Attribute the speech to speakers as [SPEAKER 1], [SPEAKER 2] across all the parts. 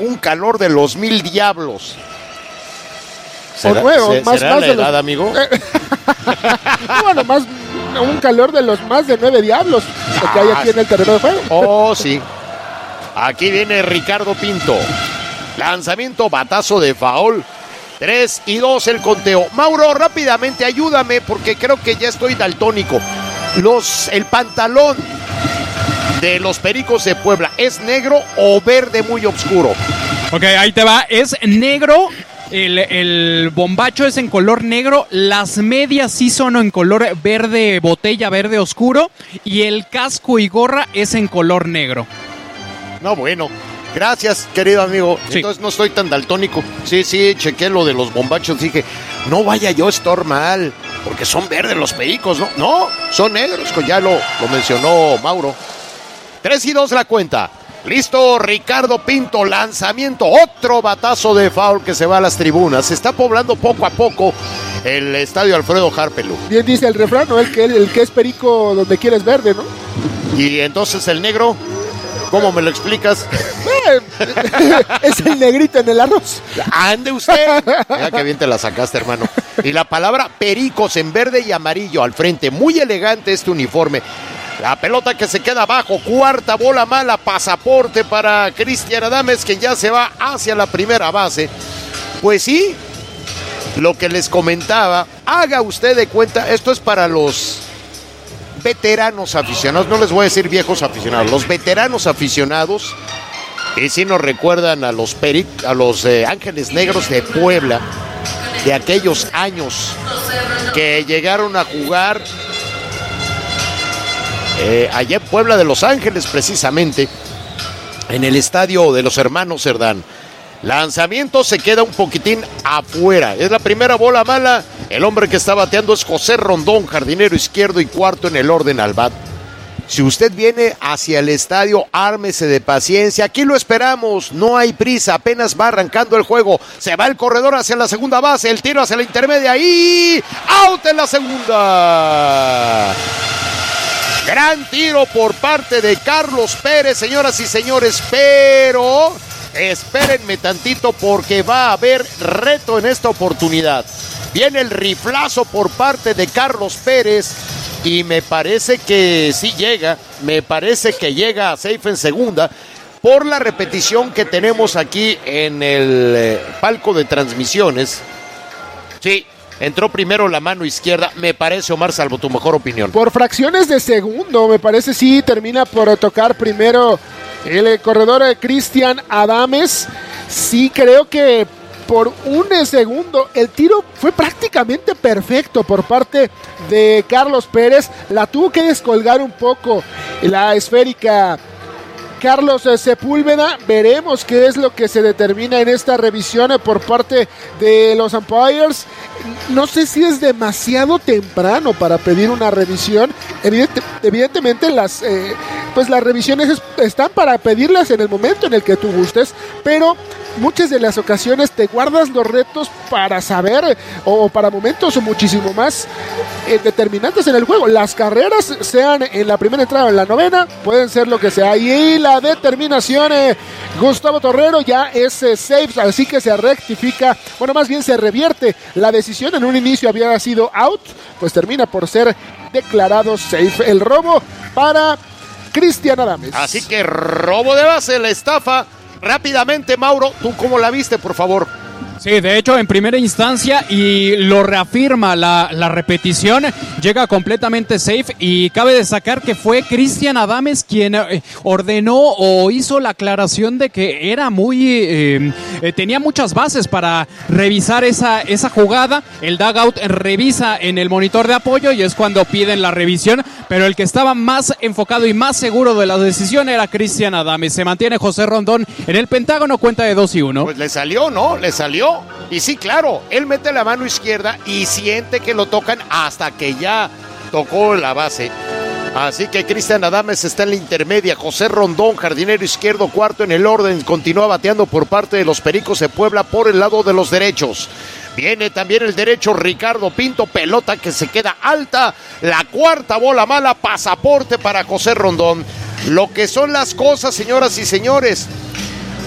[SPEAKER 1] un calor de los 1000 diablos.
[SPEAKER 2] ¿Será
[SPEAKER 1] la edad, amigo?
[SPEAKER 2] Bueno, un calor de los más de 9 diablos que hay aquí en el terreno de juego.
[SPEAKER 1] Oh, sí. Aquí viene Ricardo Pinto. Lanzamiento, batazo de foul. 3-2 el conteo. Mauro, rápidamente ayúdame porque creo que ya estoy daltónico. El pantalón de los Pericos de Puebla, ¿es negro o verde muy oscuro?
[SPEAKER 3] Ok, ahí te va. Es negro. El bombacho es en color negro, las medias sí son en color verde botella, verde oscuro, y el casco y gorra es en color negro.
[SPEAKER 1] No, bueno, gracias, querido amigo. Sí. Entonces no estoy tan daltónico. Sí, chequé lo de los bombachos, dije, no vaya yo a estar mal, porque son verdes los Pericos, ¿no? No, son negros, ya lo mencionó Mauro. 3-2 la cuenta. Listo, Ricardo Pinto, lanzamiento, otro batazo de foul que se va a las tribunas. Se está poblando poco a poco el estadio Alfredo Harpelú.
[SPEAKER 2] Bien dice el refrán, ¿no? El que es perico donde quieres verde, ¿no?
[SPEAKER 1] Y entonces el negro, ¿cómo me lo explicas?
[SPEAKER 2] Es el negrito en el arroz.
[SPEAKER 1] Ande usted. Mira que bien te la sacaste, hermano. Y la palabra Pericos en verde y amarillo al frente. Muy elegante este uniforme. La pelota que se queda abajo, cuarta bola mala, pasaporte para Cristian Adames, que ya se va hacia la primera base. Pues sí, lo que les comentaba, haga usted de cuenta, esto es para los veteranos aficionados, no les voy a decir viejos aficionados, los veteranos aficionados, y si nos recuerdan a los Ángeles Negros de Puebla, de aquellos años que llegaron a jugar allá en Puebla de Los Ángeles, precisamente, en el estadio de los hermanos Cerdán. Lanzamiento se queda un poquitín afuera. Es la primera bola mala. El hombre que está bateando es José Rondón, jardinero izquierdo y cuarto en el orden al bat. Si usted viene hacia el estadio, ármese de paciencia. Aquí lo esperamos. No hay prisa. Apenas va arrancando el juego. Se va el corredor hacia la segunda base. El tiro hacia la intermedia. Y out en la segunda. Gran tiro por parte de Carlos Pérez, señoras y señores, pero espérenme tantito porque va a haber reto en esta oportunidad. Viene el riflazo por parte de Carlos Pérez y me parece que sí llega, a safe en segunda por la repetición que tenemos aquí en el palco de transmisiones. Sí. Entró primero la mano izquierda, me parece, Omar, salvo tu mejor opinión.
[SPEAKER 2] Por fracciones de segundo, me parece, sí, termina por tocar primero el corredor Cristian Adames. Sí, creo que por un segundo el tiro fue prácticamente perfecto por parte de Carlos Pérez. La tuvo que descolgar un poco la esférica Carlos Sepúlveda. Veremos qué es lo que se determina en esta revisión por parte de los umpires. No sé si es demasiado temprano para pedir una revisión. Evidentemente las revisiones están para pedirlas en el momento en el que tú gustes, pero muchas de las ocasiones te guardas los retos para saber o para momentos muchísimo más determinantes en el juego. Las carreras, sean en la primera entrada o en la novena, pueden ser lo que sea. Y la determinación, Gustavo Torrero, ya es safe, así que se rectifica, bueno, más bien se revierte la decisión. En un inicio había sido out, pues termina por ser declarado safe. El robo para Cristian Adames.
[SPEAKER 1] Así que robo de base, la estafa. Rápidamente, Mauro, ¿tú cómo la viste, por favor?
[SPEAKER 3] Sí, de hecho, en primera instancia, y lo reafirma la repetición, llega completamente safe, y cabe destacar que fue Cristian Adames quien ordenó o hizo la aclaración de que era tenía muchas bases para revisar esa jugada. El dugout revisa en el monitor de apoyo y es cuando piden la revisión, pero el que estaba más enfocado y más seguro de la decisión era Cristian Adames. Se mantiene José Rondón en el pentágono, cuenta de 2-1.
[SPEAKER 1] Pues le salió, ¿no? Le salió. Y sí, claro, él mete la mano izquierda y siente que lo tocan hasta que ya tocó la base. Así que Cristian Adames está en la intermedia. José Rondón, jardinero izquierdo, cuarto en el orden, continúa bateando por parte de los Pericos de Puebla por el lado de los derechos. Viene también el derecho Ricardo Pinto, pelota que se queda alta. La cuarta bola mala, pasaporte para José Rondón. Lo que son las cosas, señoras y señores.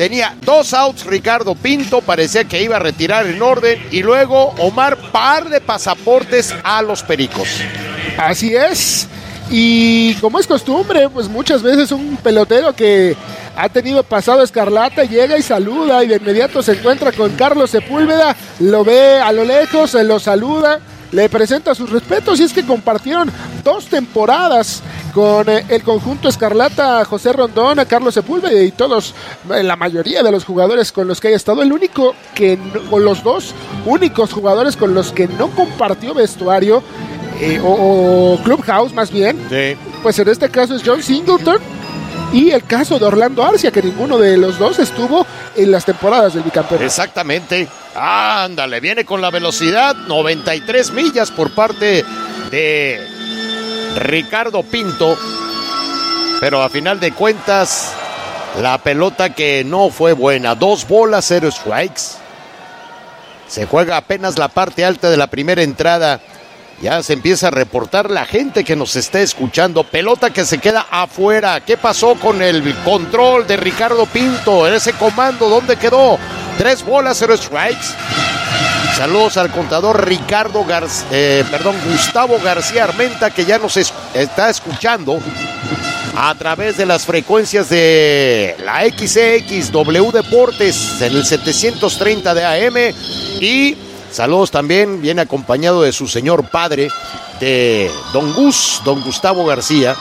[SPEAKER 1] Tenía 2 outs Ricardo Pinto, parecía que iba a retirar en orden, y luego Omar, par de pasaportes a los Pericos.
[SPEAKER 2] Así es, y como es costumbre, pues muchas veces un pelotero que ha tenido pasado escarlata llega y saluda, y de inmediato se encuentra con Carlos Sepúlveda, lo ve a lo lejos, se lo saluda, le presenta sus respetos, y es que compartieron 2 temporadas con el conjunto escarlata, José Rondón, Carlos Sepúlveda y todos, la mayoría de los jugadores con los que haya estado. El único que, o los 2 únicos jugadores con los que no compartió vestuario, o clubhouse más bien,
[SPEAKER 1] sí,
[SPEAKER 2] pues en este caso es John Singleton, y el caso de Orlando Arcia, que ninguno de los 2 estuvo en las temporadas del bicampeón.
[SPEAKER 1] Exactamente. Ándale, viene con la velocidad, 93 millas por parte de Ricardo Pinto, pero a final de cuentas la pelota que no fue buena. 2 bolas, 0 strikes. Se juega apenas la parte alta de la primera entrada. Ya se empieza a reportar la gente que nos está escuchando. Pelota que se queda afuera. ¿Qué pasó con el control de Ricardo Pinto? En ese comando, ¿dónde quedó? 3 bolas, 0 strikes. Saludos al contador Gustavo García Armenta, que ya nos está escuchando a través de las frecuencias de la XCXW Deportes en el 730 de AM. Y saludos también, viene acompañado de su señor padre, de don Gustavo García.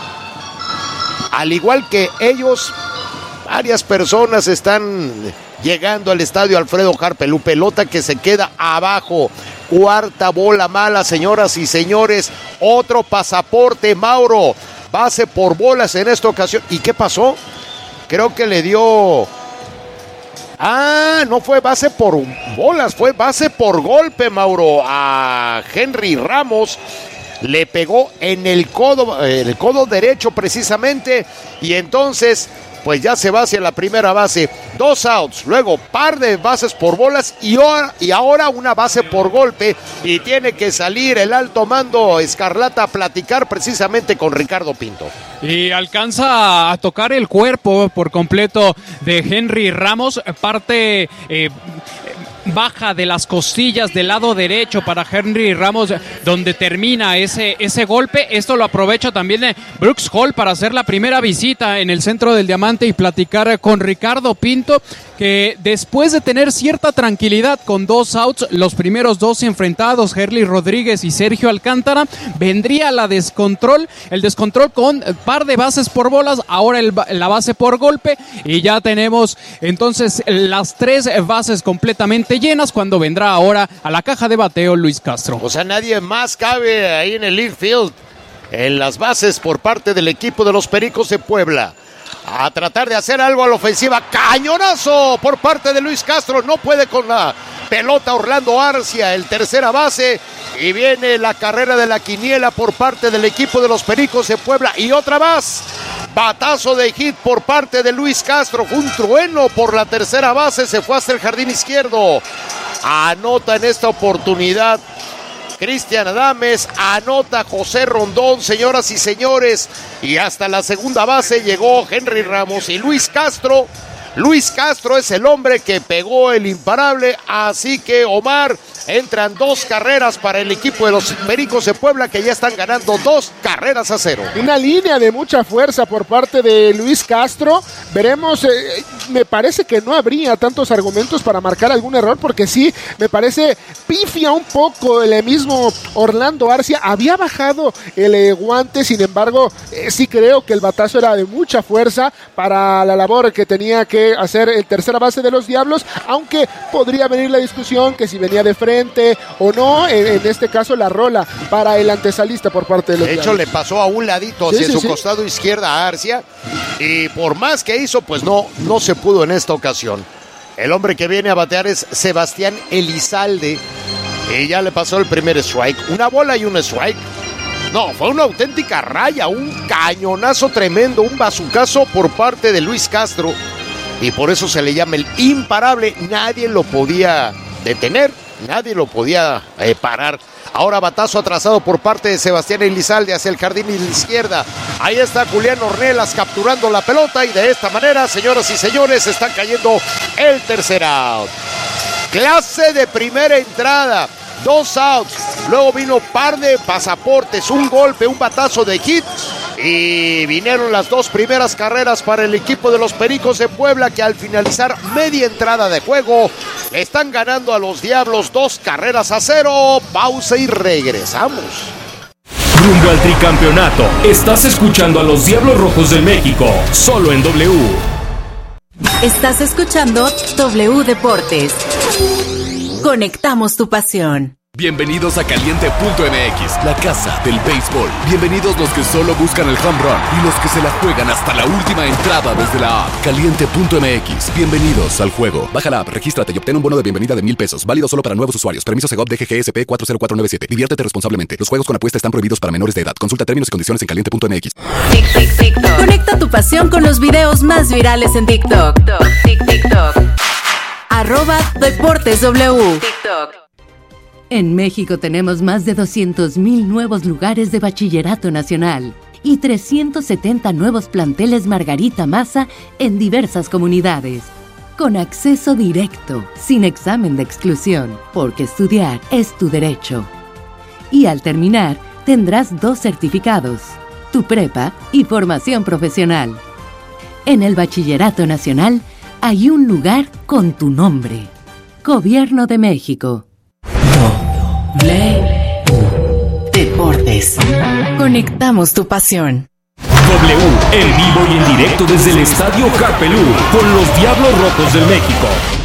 [SPEAKER 1] Al igual que ellos, varias personas están llegando al estadio Alfredo Harpelú. Pelota que se queda abajo. 4ª bola mala, señoras y señores. Otro pasaporte, Mauro. Base por bolas en esta ocasión. ¿Y qué pasó? Creo que le dio... no fue base por bolas, fue base por golpe, Mauro. A Henry Ramos le pegó en el codo derecho precisamente, y entonces pues ya se va hacia la primera base. 2 outs, luego par de bases por bolas y ahora una base por golpe, y tiene que salir el alto mando escarlata a platicar precisamente con Ricardo Pinto.
[SPEAKER 3] Y alcanza a tocar el cuerpo por completo de Henry Ramos, parte baja de las costillas del lado derecho para Henry Ramos, donde termina ese golpe. Esto lo aprovecha también Brooks Hall para hacer la primera visita en el centro del diamante y platicar con Ricardo Pinto, que después de tener cierta tranquilidad con 2 outs, los primeros 2 enfrentados, Herly Rodríguez y Sergio Alcántara, vendría el descontrol con par de bases por bolas, ahora la base por golpe, y ya tenemos entonces las 3 bases completamente llenas, cuando vendrá ahora a la caja de bateo Luis Castro.
[SPEAKER 1] O sea, nadie más cabe ahí en el infield, en las bases por parte del equipo de los Pericos de Puebla. A tratar de hacer algo a la ofensiva. Cañonazo por parte de Luis Castro. No puede con la pelota Orlando Arcia, el tercera base. Y viene la carrera de la quiniela por parte del equipo de los Pericos de Puebla. Y otra más. Batazo de hit por parte de Luis Castro. Fue un trueno por la tercera base. Se fue hasta el jardín izquierdo. Anota en esta oportunidad Cristian Adames, anota José Rondón, señoras y señores, y hasta la segunda base llegó Henry Ramos y Luis Castro. Luis Castro es el hombre que pegó el imparable, así que Omar, entran 2 carreras para el equipo de los Pericos de Puebla, que ya están ganando 2-0.
[SPEAKER 2] Una línea de mucha fuerza por parte de Luis Castro. Veremos, me parece que no habría tantos argumentos para marcar algún error, porque sí, me parece pifia un poco el mismo Orlando Arcia. Había bajado el guante, sin embargo, sí creo que el batazo era de mucha fuerza para la labor que tenía que hacer el tercera base de los Diablos, aunque podría venir la discusión que si venía de frente o no, en este caso la rola para el antesalista por parte de los Diablos.
[SPEAKER 1] De hecho, le pasó a un ladito hacia su costado izquierda a Arcia, y por más que hizo, pues no se pudo en esta ocasión. El hombre que viene a batear es Sebastián Elizalde, y ya le pasó el primer strike. 1 bola y 1 strike. No, fue una auténtica raya, un cañonazo tremendo, un bazucazo por parte de Luis Castro, y por eso se le llama el imparable. Nadie lo podía detener, nadie lo podía parar Ahora batazo atrasado por parte de Sebastián Elizalde hacia el jardín de la izquierda. Ahí está Julián Ornelas capturando la pelota y de esta manera, señoras y señores, está cayendo el tercer out. Clase de primera entrada. 2 outs, luego vino par de pasaportes, un golpe, un batazo de hit y vinieron las 2 primeras carreras para el equipo de los Pericos de Puebla, que al finalizar media entrada de juego están ganando a los Diablos 2-0. Pausa y regresamos.
[SPEAKER 4] Rumbo al tricampeonato, estás escuchando a los Diablos Rojos del México, solo en W.
[SPEAKER 5] Estás escuchando W Deportes. Conectamos tu pasión.
[SPEAKER 6] Bienvenidos a Caliente.mx, la casa del béisbol. Bienvenidos los que solo buscan el home run y los que se la juegan hasta la última entrada desde la app. Caliente.mx, bienvenidos al juego. Baja la app, regístrate y obtén un bono de bienvenida de $1,000. Válido solo para nuevos usuarios. Permiso Segov DGGSP 40497. Diviértete responsablemente. Los juegos con apuesta están prohibidos para menores de edad. Consulta términos y condiciones en Caliente.mx.
[SPEAKER 5] TikTok. Conecta tu pasión con los videos más virales en TikTok. TikTok. @DeportesW. TikTok.
[SPEAKER 7] En México tenemos más de 200,000 nuevos lugares de bachillerato nacional y 370 nuevos planteles Margarita Maza en diversas comunidades. Con acceso directo, sin examen de exclusión, porque estudiar es tu derecho. Y al terminar, tendrás 2 certificados, tu prepa y formación profesional. En el bachillerato nacional hay un lugar con tu nombre. Gobierno de México.
[SPEAKER 5] Deportes. Conectamos tu pasión.
[SPEAKER 4] W, en vivo y en directo desde el Estadio Carpelú, con los Diablos Rojos del México.